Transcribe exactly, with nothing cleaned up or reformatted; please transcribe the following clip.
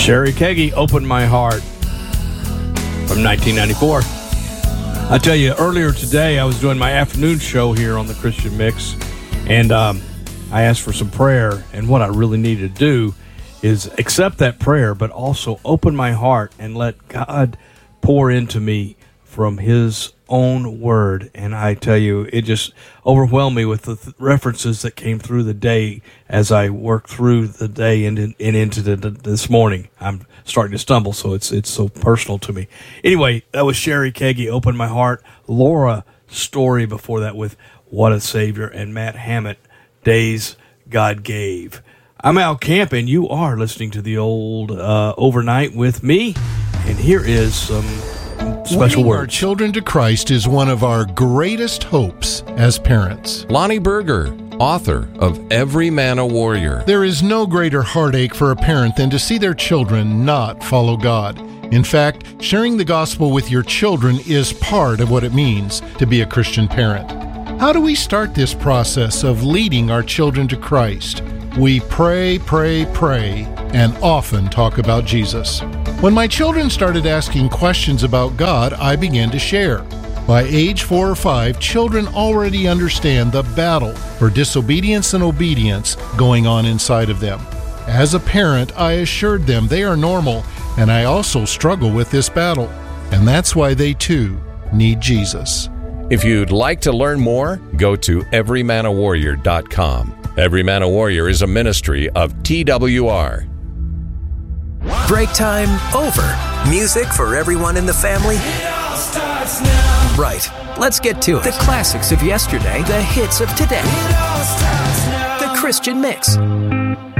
Sherry Keggy, Open My Heart, from nineteen ninety-four. I tell you, earlier today I was doing my afternoon show here on the Christian Mix, and um, I asked for some prayer, and what I really needed to do is accept that prayer, but also open my heart and let God pour into me from His own Word. And I tell you, it just overwhelmed me with the th- references that came through the day as I worked through the day and, and into the, the, this morning. I'm starting to stumble, so it's it's so personal to me. Anyway, that was Sherry Keggy, Open My Heart. Laura Story before that with What a Savior, and Matt Hammett, Days God Gave. I'm Al Camp, and you are listening to the old uh, Overnight with me, and here is some special Winning words. Our children to Christ is one of our greatest hopes as parents. Lonnie Berger, author of Every Man a Warrior. There is no greater heartache for a parent than to see their children not follow God. In fact, sharing the gospel with your children is part of what it means to be a Christian parent. How do we start this process of leading our children to Christ? We pray, pray, pray, and often talk about Jesus. When my children started asking questions about God, I began to share. By age four or five, children already understand the battle for disobedience and obedience going on inside of them. As a parent, I assured them they are normal, and I also struggle with this battle. And that's why they too need Jesus. If you'd like to learn more, go to every man a warrior dot com. Every Man a Warrior is a ministry of T W R. Break time over. Music for everyone in the family? Right. Let's get to it. The classics of yesterday, the hits of today. The Christian Mix.